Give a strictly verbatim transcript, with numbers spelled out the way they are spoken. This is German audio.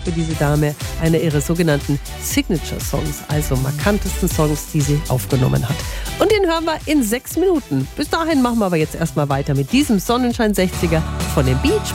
für diese Dame einer ihrer sogenannten Signature-Songs, also markantesten Songs, die sie aufgenommen hat. Und den hören wir in sechs Minuten. Bis dahin machen wir aber jetzt erstmal weiter mit diesem Sonnenschein sechziger von den Beach